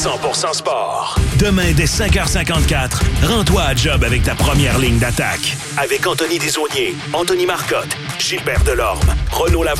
100% sport. Demain, dès 5h54, rends-toi à job avec ta première ligne d'attaque. Avec Anthony Desaulniers, Anthony Marcotte, Gilbert Delorme, Renaud Lavoie,